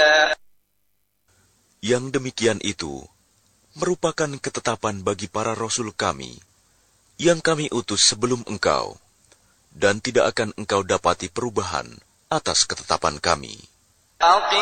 Yang demikian itu merupakan ketetapan bagi para rasul kami yang kami utus sebelum engkau, dan tidak akan engkau dapati perubahan atas ketetapan kami.